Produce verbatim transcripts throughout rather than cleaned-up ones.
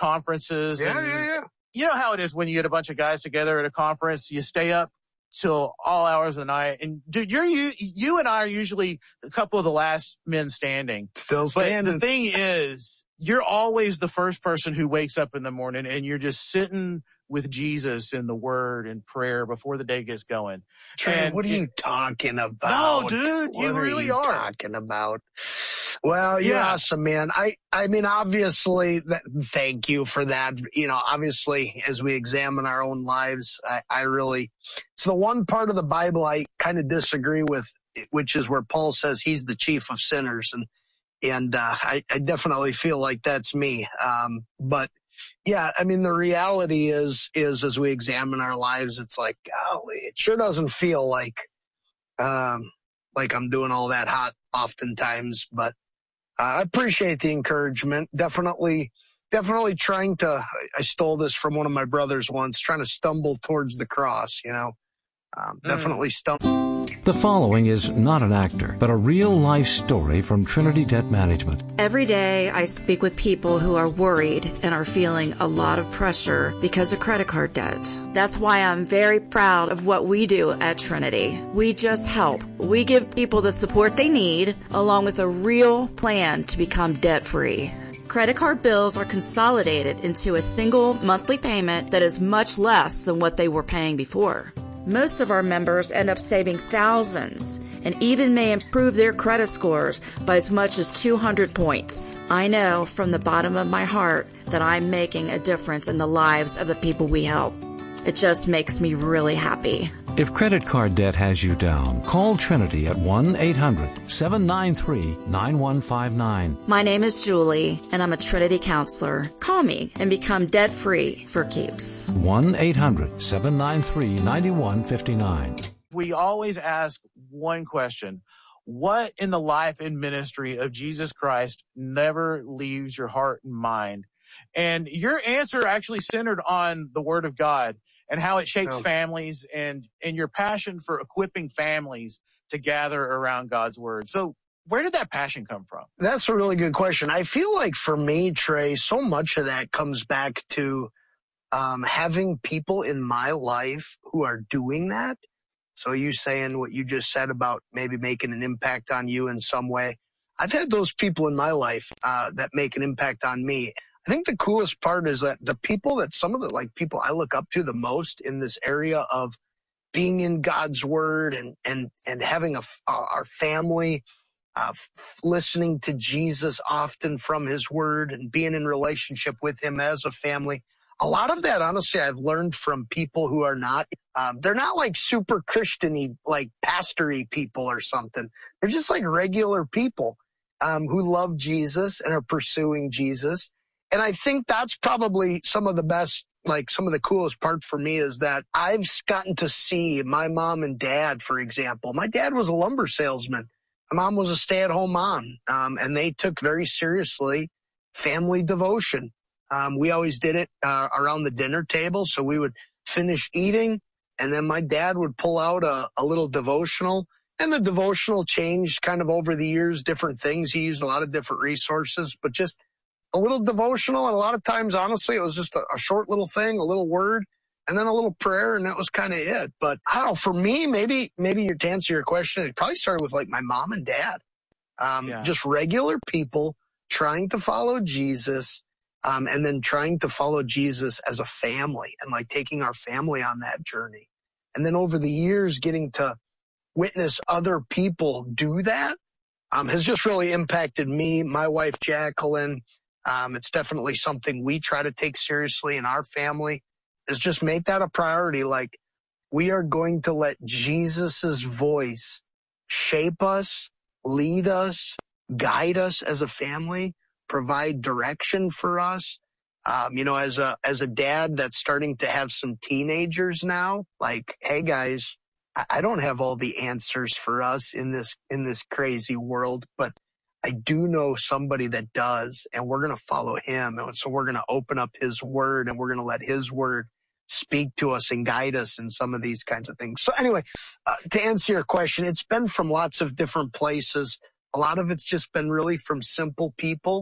conferences. Yeah, and yeah, yeah. You know how it is when you get a bunch of guys together at a conference, you stay up till all hours of the night. And dude, you're, you, you and I are usually a couple of the last men standing. Still standing. But the thing is, you're always the first person who wakes up in the morning and you're just sitting with Jesus in the word and prayer before the day gets going. Trey, and what are it, you talking about? No, dude, what you really are. You are talking about? Well, you're yeah. awesome, man. I, I mean, obviously, that, thank you for that. You know, obviously, as we examine our own lives, I, I really, it's the one part of the Bible I kind of disagree with, which is where Paul says he's the chief of sinners. And, and, uh, I, I definitely feel like that's me. Um, but yeah, I mean, the reality is, is as we examine our lives, it's like, golly, it sure doesn't feel like, um, like I'm doing all that hot oftentimes, but Uh, I appreciate the encouragement. Definitely, definitely trying to, I stole this from one of my brothers once, trying to stumble towards the cross, you know, um, mm. definitely stumble. The following is not an actor, but a real-life story from Trinity Debt Management. Every day I speak with people who are worried and are feeling a lot of pressure because of credit card debt. That's why I'm very proud of what we do at Trinity. We just help. We give people the support they need, along with a real plan to become debt-free. Credit card bills are consolidated into a single monthly payment that is much less than what they were paying before. Most of our members end up saving thousands and even may improve their credit scores by as much as two hundred points. I know from the bottom of my heart that I'm making a difference in the lives of the people we help. It just makes me really happy. If credit card debt has you down, call Trinity at one eight hundred seven nine three nine one five nine. My name is Julie, and I'm a Trinity counselor. Call me and become debt-free for keeps. one eight hundred seven nine three nine one five nine. We always ask one question. What in the life and ministry of Jesus Christ never leaves your heart and mind? And your answer actually centered on the Word of God and how it shapes oh. families and, and your passion for equipping families to gather around God's Word. So where did that passion come from? That's a really good question. I feel like for me, Trey, so much of that comes back to um, having people in my life who are doing that. So you saying what you just said about maybe making an impact on you in some way. I've had those people in my life uh, that make an impact on me. I think the coolest part is that the people that some of the like people I look up to the most in this area of being in God's Word and and and having a uh, our family uh, f- listening to Jesus often from His Word and being in relationship with Him as a family. A lot of that, honestly, I've learned from people who are not. Um, they're not like super Christian-y, like pastory people or something. They're just like regular people um, who love Jesus and are pursuing Jesus. And I think that's probably some of the best, like some of the coolest part for me is that I've gotten to see my mom and dad, for example. My dad was a lumber salesman. My mom was a stay-at-home mom, um, and they took very seriously family devotion. Um, we always did it uh, around the dinner table. So we would finish eating, and then my dad would pull out a, a little devotional. And the devotional changed kind of over the years, different things. He used a lot of different resources, but just a little devotional, and a lot of times, honestly, it was just a, a short little thing, a little word, and then a little prayer, and that was kind of it. But I don't know, for me, maybe, maybe to answer your question, it probably started with like my mom and dad, um, yeah. just regular people trying to follow Jesus, um, and then trying to follow Jesus as a family and like taking our family on that journey. And then over the years, getting to witness other people do that, um, has just really impacted me, my wife, Jacqueline. Um, it's definitely something we try to take seriously in our family, is just make that a priority. Like, we are going to let Jesus's voice shape us, lead us, guide us as a family, provide direction for us. Um, you know, as a, as a dad that's starting to have some teenagers now, like, hey guys, I, I don't have all the answers for us in this, in this crazy world, but I do know somebody that does, and we're going to follow him. And so we're going to open up his word, and we're going to let his word speak to us and guide us in some of these kinds of things. So anyway, uh, to answer your question, it's been from lots of different places. A lot of it's just been really from simple people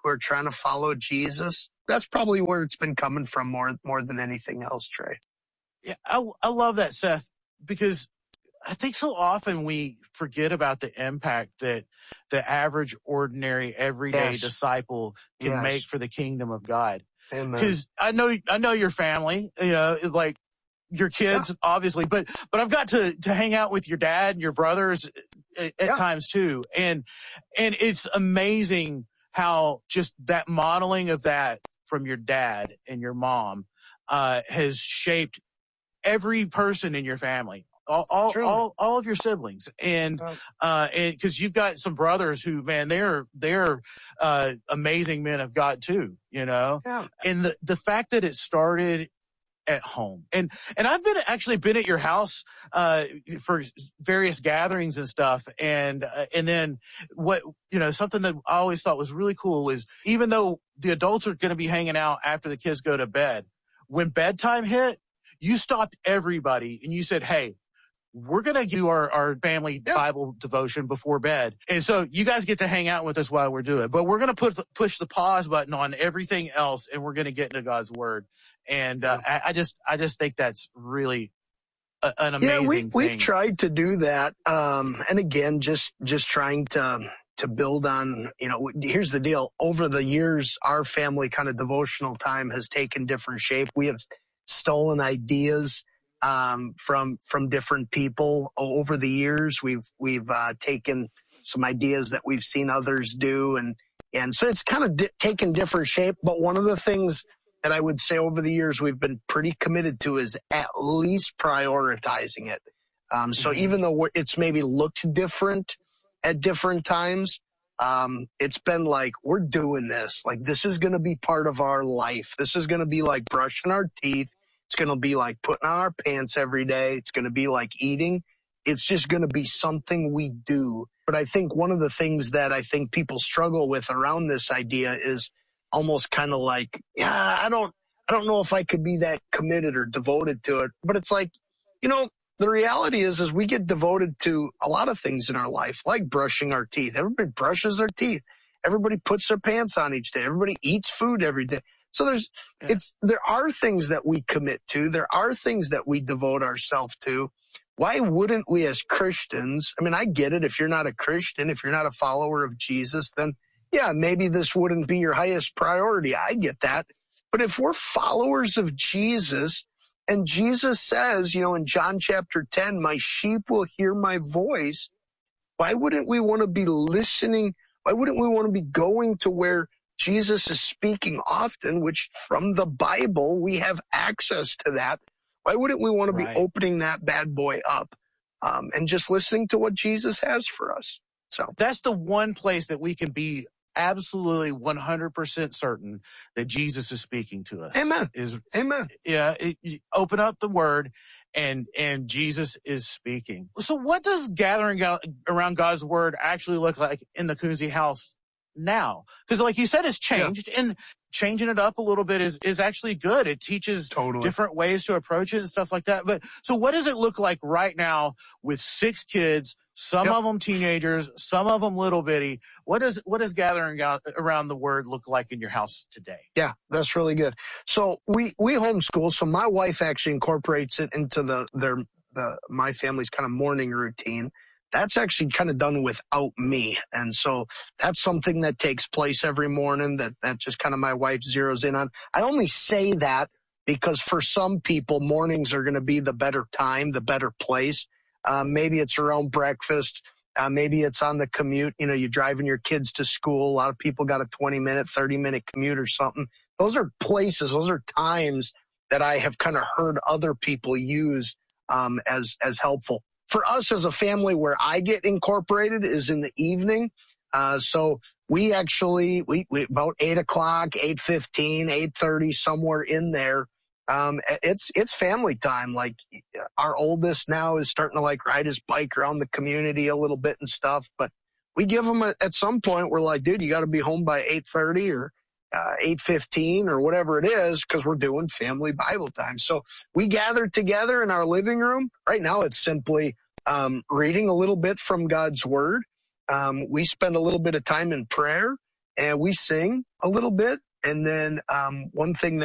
who are trying to follow Jesus. That's probably where it's been coming from more, more than anything else, Trey. Yeah, I, I love that, Seth, because I think so often we forget about the impact that the average, ordinary, everyday Yes. disciple can Yes. make for the kingdom of God. Amen. Because I know, I know your family, you know, like your kids, yeah. obviously, but, but I've got to, to hang out with your dad and your brothers at, at yeah. times too. And, and it's amazing how just that modeling of that from your dad and your mom, uh, has shaped every person in your family. All, all, all, all of your siblings. And, uh, and cause you've got some brothers who, man, they're, they're, uh, amazing men of God too, you know, yeah. and the, the fact that it started at home and, and I've been actually been at your house, uh, for various gatherings and stuff. And, uh, and then what, you know, something that I always thought was really cool was even though the adults are going to be hanging out after the kids go to bed, when bedtime hit, you stopped everybody and you said, hey, we're going to do our, our family yeah. Bible devotion before bed. And so you guys get to hang out with us while we're doing it. But we're going to put push the pause button on everything else and we're going to get into God's word. And uh, yeah. I, I just I just think that's really a, an amazing yeah, we, thing. We've tried to do that. Um, and again, just just trying to to build on, you know, here's the deal. Over the years, our family kind of devotional time has taken different shape. We have stolen ideas um, from, from different people over the years. We've, we've, uh, taken some ideas that we've seen others do. And, and so it's kind of di- taken different shape. But one of the things that I would say over the years we've been pretty committed to is at least prioritizing it. Um, so mm-hmm. even though it's maybe looked different at different times, um, it's been like, we're doing this. Like, this is going to be part of our life. This is going to be like brushing our teeth. It's going to be like putting on our pants every day. It's going to be like eating. It's just going to be something we do. But I think one of the things that I think people struggle with around this idea is almost kind of like, yeah, I don't, I don't know if I could be that committed or devoted to it. But it's like, you know, the reality is, is we get devoted to a lot of things in our life, like brushing our teeth. Everybody brushes their teeth. Everybody puts their pants on each day. Everybody eats food every day. So there's, yeah. it's, there are things that we commit to. There are things that we devote ourselves to. Why wouldn't we as Christians? I mean, I get it. If you're not a Christian, if you're not a follower of Jesus, then yeah, maybe this wouldn't be your highest priority. I get that. But if we're followers of Jesus, and Jesus says, you know, in John chapter ten, my sheep will hear my voice. Why wouldn't we want to be listening? Why wouldn't we want to be going to where Jesus is speaking often, which from the Bible, we have access to that. Why wouldn't we want to right. be opening that bad boy up um, and just listening to what Jesus has for us? So that's the one place that we can be absolutely one hundred percent certain that Jesus is speaking to us. Amen. Is Amen. Yeah. It, you open up the word and, and Jesus is speaking. So what does gathering go- around God's word actually look like in the Kunze house now? Because like you said, it's changed yeah. and changing it up a little bit is, is actually good. It teaches totally. different ways to approach it and stuff like that. But so what does it look like right now with six kids, some yep. of them teenagers, some of them little bitty? What does, what does gathering out around the word look like in your house today? Yeah, that's really good. So we, we homeschool. So my wife actually incorporates it into the, their, the, my family's kind of morning routine. That's actually kind of done without me. And so that's something that takes place every morning that, that just kind of my wife zeroes in on. I only say that because for some people, mornings are going to be the better time, the better place. Um, maybe it's around breakfast. Uh, maybe it's on the commute. You know, you're driving your kids to school. A lot of people got a twenty minute, thirty minute commute or something. Those are places, those are times that I have kind of heard other people use um, as, as helpful. For us as a family, where I get incorporated is in the evening. Uh, so we actually, we, we about eight o'clock, eight fifteen, eight thirty, somewhere in there. Um, it's, it's family time. Like our oldest now is starting to like ride his bike around the community a little bit and stuff, but we give him a, at some point, we're like, dude, you got to be home by eight thirty or uh, eight fifteen or whatever it is, because we're doing family Bible time. So we gather together in our living room. Right now it's simply um, reading a little bit from God's word. Um, we spend a little bit of time in prayer. and we sing a little bit. And then um, one thing that